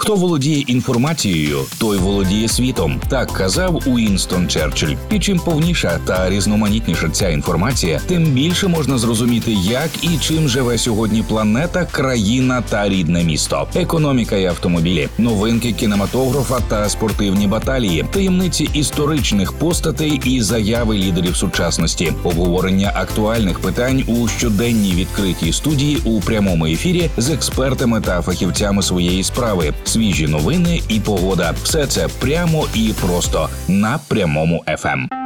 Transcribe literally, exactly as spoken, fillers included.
Хто володіє інформацією, той володіє світом. Так казав Уїнстон Черчилль. І чим повніша та різноманітніша ця інформація, тим більше можна зрозуміти, як і чим живе сьогодні планета, країна та рідне місто. Економіка і автомобілі, новинки кінематографа та спортивні баталії, таємниці історичних постатей і заяви лідерів сучасності, обговорення актуальних питань у щоденній відкритій студії у прямому ефірі з експертами та фахівцями своєї справи, свіжі новини і погода. Все це прямо і просто на Прямому еф ем.